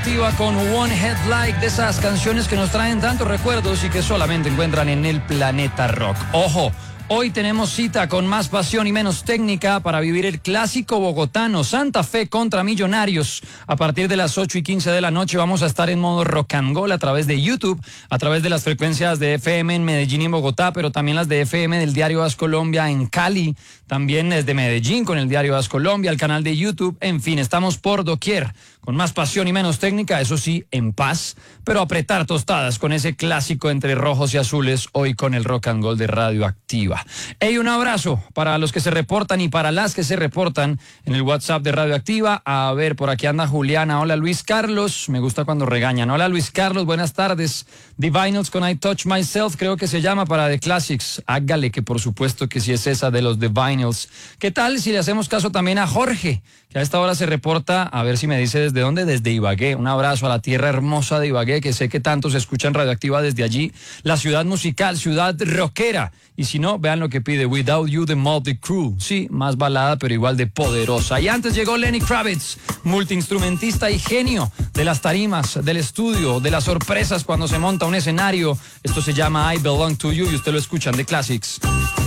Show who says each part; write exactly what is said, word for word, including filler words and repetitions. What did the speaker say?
Speaker 1: Activa con One Head Like, de esas canciones que nos traen tantos recuerdos y que solamente encuentran en el planeta rock. Ojo, hoy tenemos cita con más pasión y menos técnica para vivir el clásico bogotano Santa Fe contra Millonarios. A partir de las ocho y quince de la noche vamos a estar en modo rock and roll a través de YouTube, a través de las frecuencias de F M en Medellín y en Bogotá, pero también las de F M del Diario As Colombia en Cali, también desde Medellín con el Diario As Colombia, el canal de YouTube, en fin, estamos por doquier, con más pasión y menos técnica, eso sí, en paz, pero apretar tostadas con ese clásico entre rojos y azules, hoy con el rock and roll de Radioactiva. Hey, un abrazo para los que se reportan y para las que se reportan en el WhatsApp de Radioactiva. A ver, por aquí anda Juliana. Hola, Luis Carlos. Me gusta cuando regañan. Hola, Luis Carlos. Buenas tardes. The Vinyls con I Touch Myself, creo que se llama, para The Classics. Hágale, que por supuesto que sí es esa de los The Vinyls. ¿Qué tal si le hacemos caso también a Jorge, que a esta hora se reporta, a ver si me dice desde dónde? Desde Ibagué. Un abrazo a la tierra hermosa de Ibagué, que sé que tanto se escucha en Radioactiva desde allí. La ciudad musical, ciudad rockera. Y si no, vean lo que pide Without You de Motley Crue. Sí, más balada, pero igual de poderosa. Y antes llegó Lenny Kravitz, multiinstrumentista y genio de las tarimas, del estudio, de las sorpresas cuando se monta un escenario. Esto se llama I Belong to You y usted lo escucha en The Classics.